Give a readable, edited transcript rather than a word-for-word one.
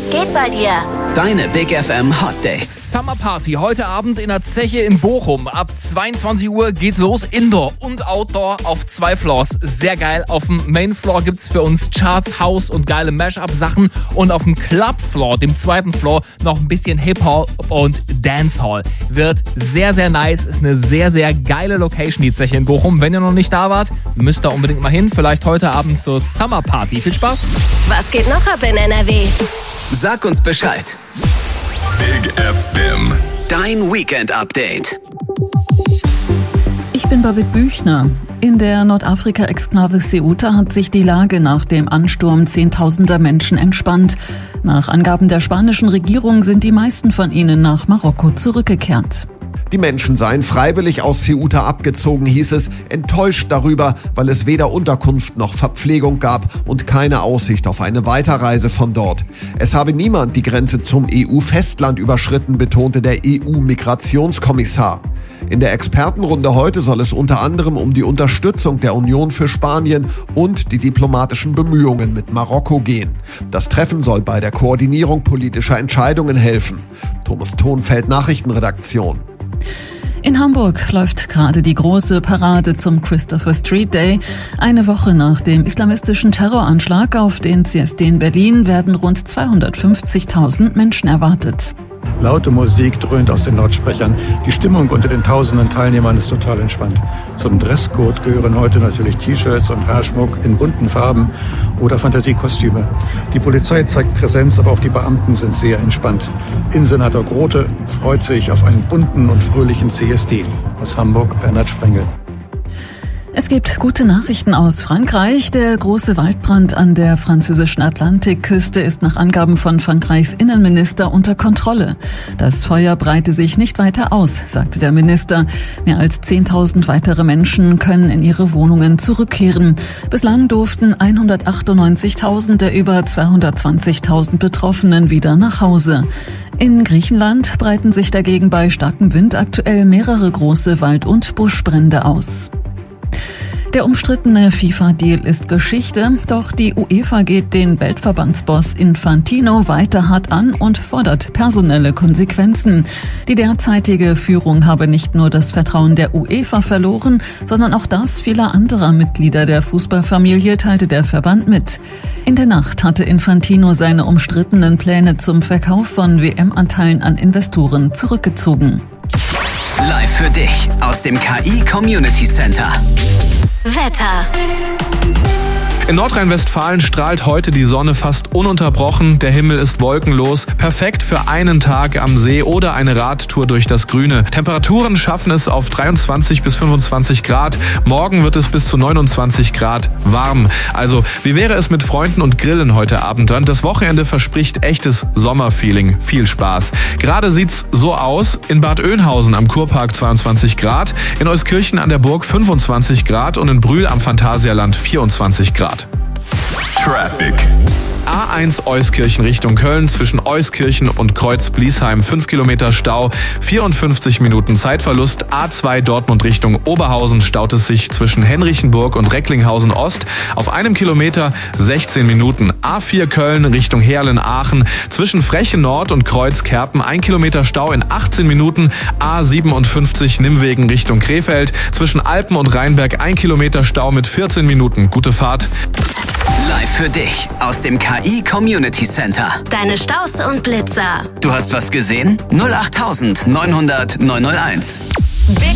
Was geht bei dir? Deine Big FM Hot Days. Summer Party heute Abend in der Zeche in Bochum. Ab 22 Uhr geht's los. Indoor und Outdoor auf 2 Floors. Sehr geil. Auf dem Main Floor gibt's für uns Charts, House und geile Mashup-Sachen. Und auf dem Club Floor, dem 2. Floor, noch ein bisschen Hip-Hop und Dancehall. Wird sehr, sehr nice. Ist eine sehr, sehr geile Location, die Zeche in Bochum. Wenn ihr noch nicht da wart, müsst ihr unbedingt mal hin. Vielleicht heute Abend zur Summer Party. Viel Spaß. Was geht noch ab in NRW? Sag uns Bescheid. Big FM. Dein Weekend Update. Ich bin Babette Büchner. In der Nordafrika-Exklave Ceuta hat sich die Lage nach dem Ansturm Zehntausender Menschen entspannt. Nach Angaben der spanischen Regierung sind die meisten von ihnen nach Marokko zurückgekehrt. Die Menschen seien freiwillig aus Ceuta abgezogen, hieß es, enttäuscht darüber, weil es weder Unterkunft noch Verpflegung gab und keine Aussicht auf eine Weiterreise von dort. Es habe niemand die Grenze zum EU-Festland überschritten, betonte der EU-Migrationskommissar. In der Expertenrunde heute soll es unter anderem um die Unterstützung der Union für Spanien und die diplomatischen Bemühungen mit Marokko gehen. Das Treffen soll bei der Koordinierung politischer Entscheidungen helfen. Thomas Thonfeld, Nachrichtenredaktion. In Hamburg läuft gerade die große Parade zum Christopher Street Day. Eine Woche nach dem islamistischen Terroranschlag auf den CSD in Berlin werden rund 250.000 Menschen erwartet. Laute Musik dröhnt aus den Lautsprechern. Die Stimmung unter den tausenden Teilnehmern ist total entspannt. Zum Dresscode gehören heute natürlich T-Shirts und Haarschmuck in bunten Farben oder Fantasiekostüme. Die Polizei zeigt Präsenz, aber auch die Beamten sind sehr entspannt. Innensenator Grote freut sich auf einen bunten und fröhlichen CSD. Aus Hamburg, Bernhard Sprengel. Es gibt gute Nachrichten aus Frankreich. Der große Waldbrand an der französischen Atlantikküste ist nach Angaben von Frankreichs Innenminister unter Kontrolle. Das Feuer breite sich nicht weiter aus, sagte der Minister. Mehr als 10.000 weitere Menschen können in ihre Wohnungen zurückkehren. Bislang durften 198.000 der über 220.000 Betroffenen wieder nach Hause. In Griechenland breiten sich dagegen bei starkem Wind aktuell mehrere große Wald- und Buschbrände aus. Der umstrittene FIFA-Deal ist Geschichte, doch die UEFA geht den Weltverbandsboss Infantino weiter hart an und fordert personelle Konsequenzen. Die derzeitige Führung habe nicht nur das Vertrauen der UEFA verloren, sondern auch das vieler anderer Mitglieder der Fußballfamilie, teilte der Verband mit. In der Nacht hatte Infantino seine umstrittenen Pläne zum Verkauf von WM-Anteilen an Investoren zurückgezogen. Live für dich aus dem KI Community Center. Wetter. In Nordrhein-Westfalen strahlt heute die Sonne fast ununterbrochen. Der Himmel ist wolkenlos. Perfekt für einen Tag am See oder eine Radtour durch das Grüne. Temperaturen schaffen es auf 23 bis 25 Grad. Morgen wird es bis zu 29 Grad warm. Also, wie wäre es mit Freunden und Grillen heute Abend? Das Wochenende verspricht echtes Sommerfeeling. Viel Spaß. Gerade sieht's so aus. In Bad Oeynhausen am Kurpark 22 Grad. In Euskirchen an der Burg 25 Grad und in Brühl am Phantasialand 24 Grad. Traffic. A1 Euskirchen Richtung Köln zwischen Euskirchen und Kreuz-Bliesheim 5 Kilometer Stau, 54 Minuten Zeitverlust. A2 Dortmund Richtung Oberhausen staut es sich zwischen Henrichenburg und Recklinghausen Ost auf 1 Kilometer 16 Minuten. A4 Köln Richtung Heerlen-Aachen zwischen Frechen Nord und Kreuz-Kerpen 1 Kilometer Stau in 18 Minuten. A57 Nimwegen Richtung Krefeld zwischen Alpen und Rheinberg 1 Kilometer Stau mit 14 Minuten. Gute Fahrt. Live für dich aus dem KI Community Center. Deine Staus und Blitzer. Du hast was gesehen? 08900 901. Big